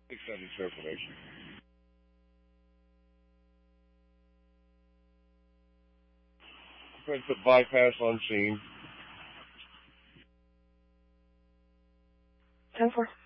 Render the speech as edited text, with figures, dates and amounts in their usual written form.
670 information. Trying to put bypass on scene. 10-4.